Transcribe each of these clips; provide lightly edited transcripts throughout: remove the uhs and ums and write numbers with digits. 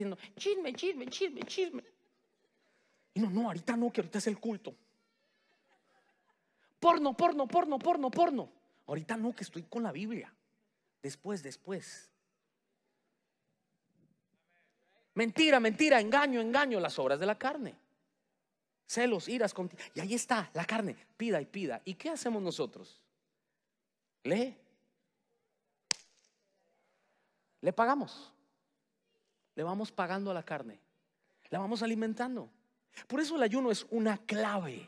diciendo chisme, chisme, chisme, chisme. Y no, ahorita no, que ahorita es el culto. Porno, porno, porno, porno, porno. Ahorita no, que estoy con la Biblia. Después. Mentira, mentira, engaño, engaño, las obras de la carne. Celos, iras, y ahí está la carne, pida y pida. ¿Y qué hacemos nosotros? Le pagamos. Le vamos pagando a la carne. La vamos alimentando. Por eso el ayuno es una clave.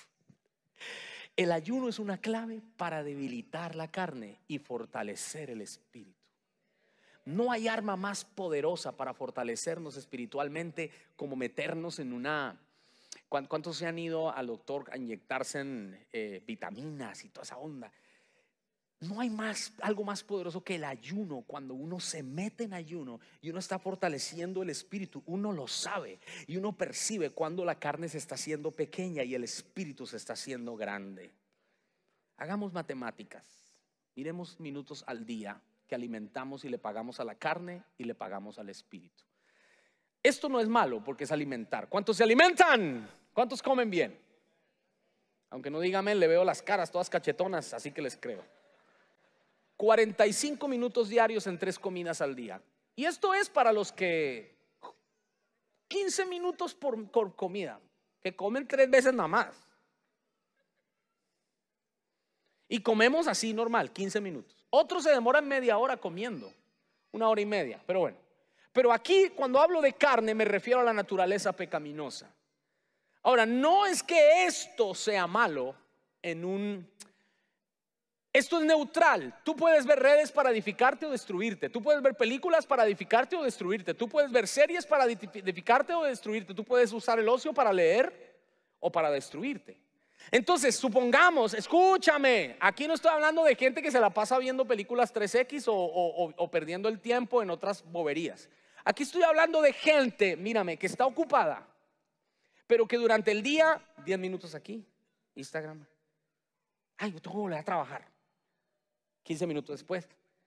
El ayuno es una clave para debilitar la carne y fortalecer el espíritu. No hay arma más poderosa para fortalecernos espiritualmente como meternos en una... ¿Cuántos se han ido al doctor a inyectarse en vitaminas y toda esa onda? No hay algo más poderoso que el ayuno. Cuando uno se mete en ayuno y uno está fortaleciendo el espíritu, uno lo sabe y uno percibe cuando la carne se está haciendo pequeña y el espíritu se está haciendo grande. Hagamos matemáticas. Miremos minutos al día que alimentamos y le pagamos a la carne y le pagamos al espíritu. Esto no es malo porque es alimentar. ¿Cuántos se alimentan? ¿Cuántos comen bien? Aunque no dígame, le veo las caras todas cachetonas, así que les creo. 45 minutos diarios en 3 comidas al día. Y esto es para los que 15 minutos por comida, que comen 3 veces nada más. Y comemos así normal, 15 minutos. Otros se demoran media hora comiendo, 1 hora y media, pero bueno. Pero aquí cuando hablo de carne me refiero a la naturaleza pecaminosa. Ahora, no es que esto sea malo esto es neutral. Tú puedes ver redes para edificarte o destruirte. Tú puedes ver películas para edificarte o destruirte. Tú puedes ver series para edificarte o destruirte. Tú puedes usar el ocio para leer o para destruirte. Entonces, supongamos, escúchame, aquí no estoy hablando de gente que se la pasa viendo películas 3X o perdiendo el tiempo en otras boberías. Aquí estoy hablando de gente, mírame, que está ocupada, pero que durante el día, 10 minutos aquí, Instagram. Ay, tengo que volver a trabajar. 15 minutos después.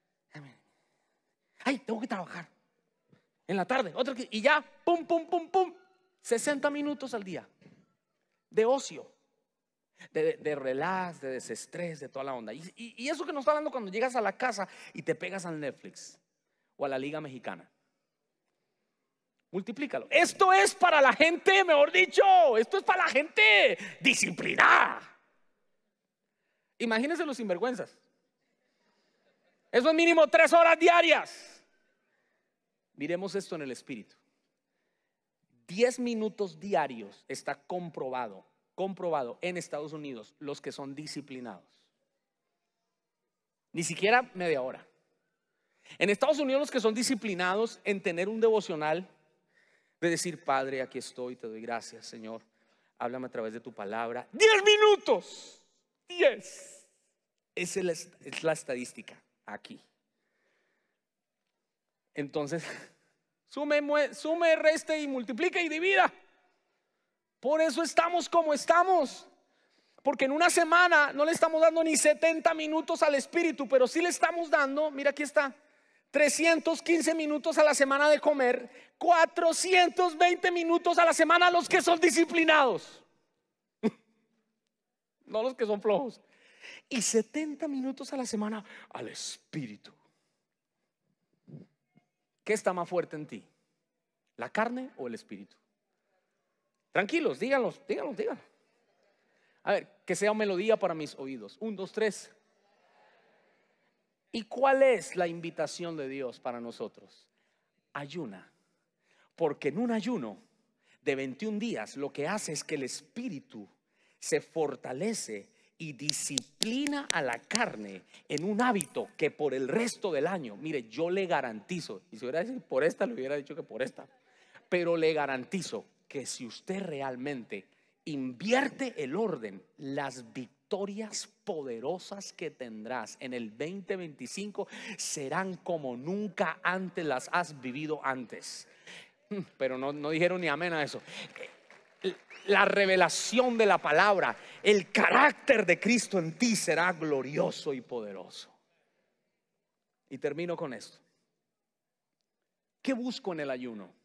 Ay, tengo que trabajar. En la tarde, y ya, pum, pum, pum, pum. 60 minutos al día de ocio, de relax, de desestrés, de toda la onda. Y eso que nos está hablando cuando llegas a la casa y te pegas al Netflix o a la Liga Mexicana. Multiplícalo. Esto es para la gente, mejor dicho, esto es para la gente disciplinada. Imagínense los sinvergüenzas. Eso es mínimo 3 horas diarias. Miremos esto en el espíritu. 10 minutos diarios está comprobado en Estados Unidos los que son disciplinados. Ni siquiera media hora. En Estados Unidos los que son disciplinados en tener un devocional, de decir: Padre, aquí estoy, te doy gracias, Señor, háblame a través de tu palabra. 10 minutos, 10. Esa es la estadística aquí. Entonces, sume, reste y multiplique y divida. Por eso estamos como estamos, porque en una semana no le estamos dando ni 70 minutos al espíritu, pero sí le estamos dando, mira aquí está, 315 minutos a la semana de comer, 420 minutos a la semana a los que son disciplinados, no los que son flojos, y 70 minutos a la semana al espíritu. ¿Qué está más fuerte en ti? ¿La carne o el espíritu? Tranquilos, díganlo. A ver, que sea melodía para mis oídos. 1, 2, 3. ¿Y cuál es la invitación de Dios para nosotros? Ayuna. Porque en un ayuno de 21 días lo que hace es que el espíritu se fortalece y disciplina a la carne en un hábito que por el resto del año, mire, yo le garantizo, y si hubiera dicho por esta, le hubiera dicho que por esta, pero le garantizo que si usted realmente invierte el orden, las victorias poderosas que tendrás en el 2025 serán como nunca antes las has vivido antes. Pero no dijeron ni amén a eso. La revelación de la palabra, el carácter de Cristo en ti será glorioso y poderoso. Y termino con esto. ¿Qué busco en el ayuno?